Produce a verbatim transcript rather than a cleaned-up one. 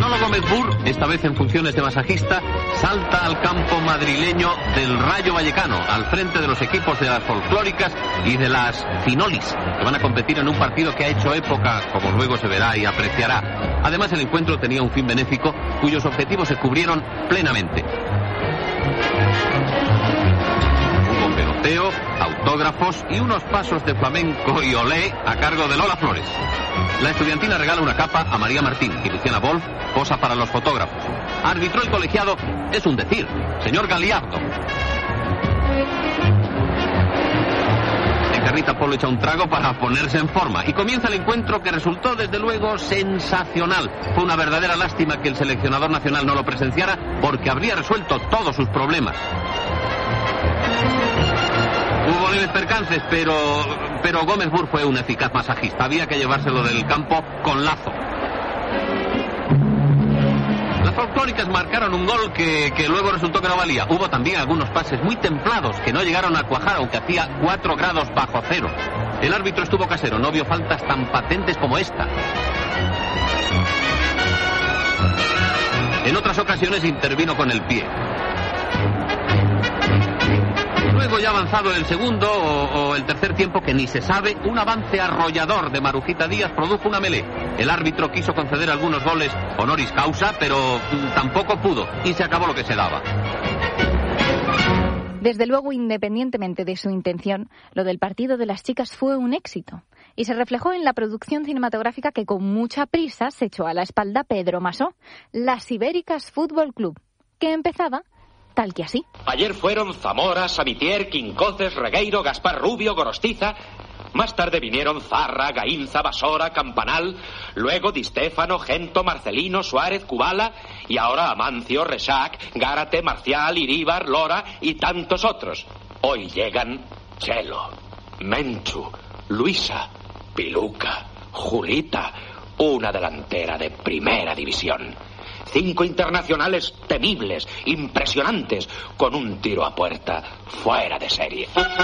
Manolo Gómez Burr, esta vez en funciones de masajista, salta al campo madrileño del Rayo Vallecano, al frente de los equipos de las folclóricas y de las finolis, que van a competir en un partido que ha hecho época, como luego se verá y apreciará. Además, el encuentro tenía un fin benéfico, cuyos objetivos se cubrieron plenamente. Hubo peloteo, autógrafos y unos pasos de flamenco y olé a cargo de Lola Flores. La estudiantina regala una capa a María Martín y Luciana Wolf posa para los fotógrafos. Arbitró el colegiado, es un decir, señor Galiardo. Encarnita Polo echa un trago para ponerse en forma y comienza el encuentro, que resultó desde luego sensacional. Fue una verdadera lástima que el seleccionador nacional no lo presenciara, porque habría resuelto todos sus problemas. Hubo leves percances, pero, pero Gómez Burr fue un eficaz masajista. Había que llevárselo del campo con lazo. Las folclóricas marcaron un gol que, que luego resultó que no valía. Hubo también algunos pases muy templados que no llegaron a cuajar, aunque hacía cuatro grados bajo cero. El árbitro estuvo casero, no vio faltas tan patentes como esta. En otras ocasiones intervino con el pie. Luego, ya avanzado el segundo o, o el tercer tiempo, que ni se sabe, un avance arrollador de Marujita Díaz produjo una melé. El árbitro quiso conceder algunos goles honoris causa, pero mm, tampoco pudo, y se acabó lo que se daba. Desde luego, independientemente de su intención, lo del partido de las chicas fue un éxito. Y se reflejó en la producción cinematográfica que con mucha prisa se echó a la espalda Pedro Masó, Las Ibéricas Fútbol Club, que empezaba tal que así. Ayer fueron Zamora, Samitier, Quincoces, Regueiro, Gaspar Rubio, Gorostiza. Más tarde vinieron Zarra, Gainza, Basora, Campanal. Luego Di Stéfano, Gento, Marcelino, Suárez, Kubala. Y ahora Amancio, Resac, Gárate, Marcial, Iríbar, Lora y tantos otros. Hoy llegan Chelo, Menchu, Luisa, Piluca, Julita. Una delantera de primera división. Cinco internacionales temibles, impresionantes, con un tiro a puerta fuera de serie.